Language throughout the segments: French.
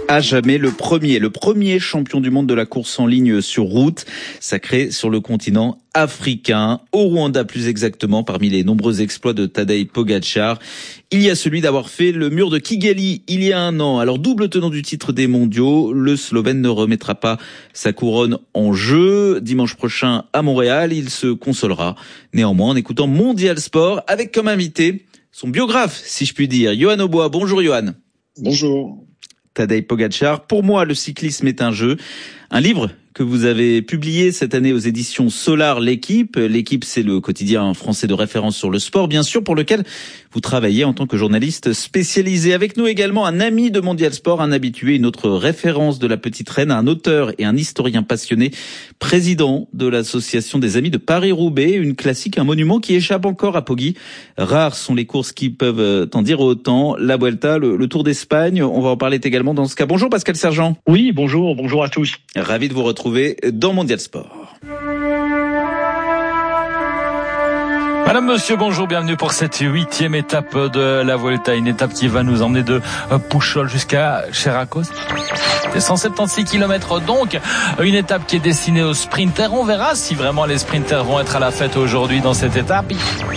à jamais le premier champion du monde de la course en ligne sur route, sacré sur le continent africain, au Rwanda plus exactement. Parmi les nombreux exploits de Tadej Pogačar, il y a celui d'avoir fait le mur de Kigali il y a un an. Alors double tenant du titre des mondiaux, le Slovène ne remettra pas sa couronne en jeu. Dimanche prochain à Montréal, il se consolera néanmoins en écoutant Mondial Sport avec comme invité son biographe, si je puis dire, Yoann Aubois. Bonjour Yoann. Bonjour. Tadej Pogačar, pour moi le cyclisme est un jeu. Un livre que vous avez publié cette année aux éditions Solar L'Équipe. L'Équipe, c'est le quotidien français de référence sur le sport, bien sûr, pour lequel vous travaillez en tant que journaliste spécialisé. Avec nous également un ami de Mondial Sport, un habitué, une autre référence de la Petite Reine, un auteur et un historien passionné, président de l'association des Amis de Paris-Roubaix, une classique, un monument qui échappe encore à Poggi. Rares sont les courses qui peuvent en dire autant. La Vuelta, le Tour d'Espagne, on va en parler également dans ce cas. Bonjour Pascal Sergent. Oui, bonjour à tous. Ravi de vous retrouver dans Mondial Sport. Madame, monsieur, bonjour, bienvenue pour cette 8e étape de la Vuelta, une étape qui va nous emmener de Puchol jusqu'à Cherrakos. C'est 176 km, donc une étape qui est destinée aux sprinters. On verra si vraiment les sprinters vont être à la fête aujourd'hui dans cette étape.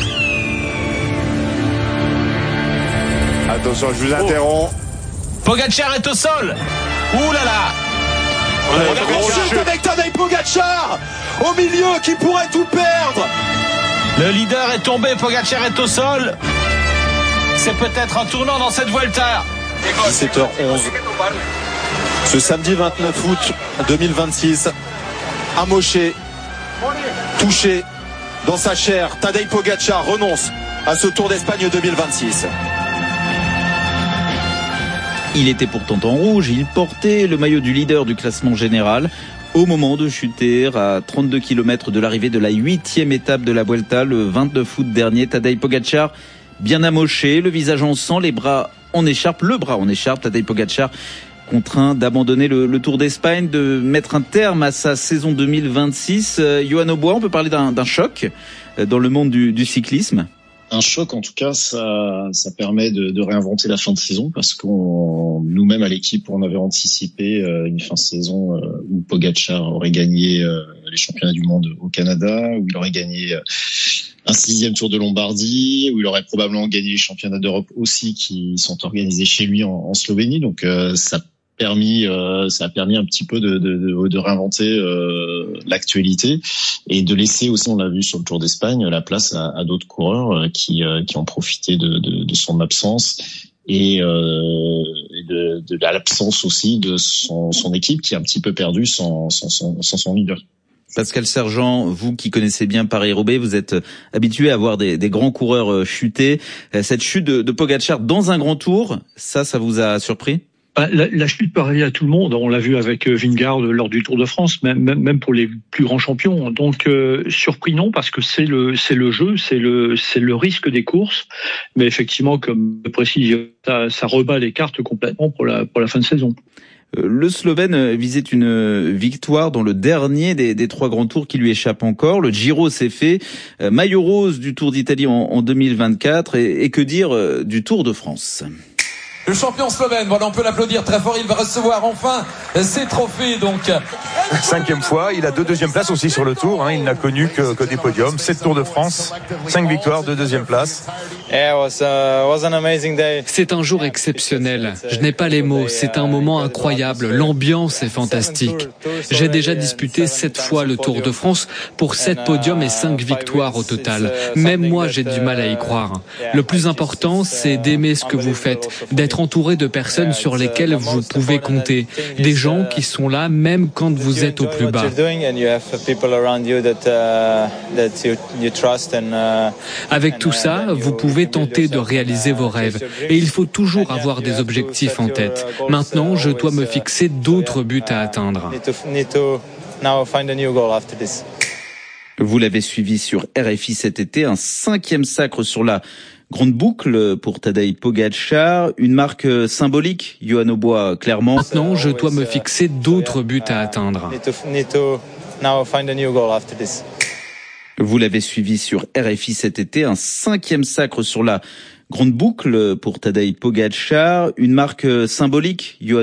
Attention, je vous interromps. Pogačar est au sol. Ouh là là. Chute avec Tadej Pogačar au milieu qui pourrait tout perdre. Le leader est tombé, Pogačar est au sol. C'est peut-être un tournant dans cette Vuelta. 17h11. Ce samedi 29 août 2026, amoché, touché dans sa chair, Tadej Pogačar renonce à ce Tour d'Espagne 2026. Il était pourtant en rouge, il portait le maillot du leader du classement général au moment de chuter à 32 km de l'arrivée de la 8e étape de la Vuelta le 29 août dernier. Tadej Pogačar bien amoché, le visage en sang, le bras en écharpe. Tadej Pogačar contraint d'abandonner le Tour d'Espagne, de mettre un terme à sa saison 2026. Yoann Aubois, on peut parler d'un choc dans le monde du cyclisme? Un choc, en tout cas, ça permet de réinventer la fin de saison parce qu'on, nous-mêmes à l'équipe, on avait anticipé une fin de saison où Pogačar aurait gagné les championnats du monde au Canada, où il aurait gagné un 6e Tour de Lombardie, où il aurait probablement gagné les championnats d'Europe aussi qui sont organisés chez lui en Slovénie. Donc ça a permis un petit peu de réinventer l'actualité et de laisser aussi, on l'a vu sur le Tour d'Espagne, la place à d'autres coureurs qui ont profité de son absence et de l'absence aussi de son équipe qui est un petit peu perdue sans son leader. Pascal Sergent, vous qui connaissez bien Paris-Roubaix, vous êtes habitué à voir des grands coureurs chuter. Cette chute de Pogačar dans un grand tour, ça vous a surpris? La chute peut arriver à tout le monde. On l'a vu avec Vingegaard lors du Tour de France, même pour les plus grands champions. Donc surpris non, parce que c'est le jeu, c'est le risque des courses. Mais effectivement, comme précise, ça rebat les cartes complètement pour la fin de saison. Le Slovène visait une victoire dans le dernier des 3 grands tours qui lui échappe encore. Le Giro s'est fait, maillot rose du Tour d'Italie en 2024 et que dire du Tour de France. Le champion slovène, voilà, on peut l'applaudir très fort, il va recevoir enfin ses trophées, donc. 5e fois, il a 2 deuxièmes places aussi sur le Tour, il n'a connu que des podiums, 7 Tours de France, 5 victoires, 2 deuxièmes places. C'est un jour exceptionnel, je n'ai pas les mots, c'est un moment incroyable, l'ambiance est fantastique. J'ai déjà disputé 7 fois le Tour de France pour 7 podiums et 5 victoires au total. Même moi, j'ai du mal à y croire. Le plus important, c'est d'aimer ce que vous faites, d'être entouré de personnes sur lesquelles vous pouvez compter, des gens qui sont là même quand vous êtes au plus bas. Avec tout ça, vous pouvez tenter de réaliser vos rêves et il faut toujours avoir des objectifs en tête. Maintenant, je dois me fixer d'autres buts à atteindre. Vous l'avez suivi sur RFI cet été, un 5e sacre sur la grande boucle pour Tadej Pogačar, une marque symbolique, Yoann Aubois, clairement. Maintenant, je dois me fixer d'autres buts à atteindre. Vous l'avez suivi sur RFI cet été, un 5e sacre sur la grande boucle pour Tadej Pogačar, une marque symbolique, Yoann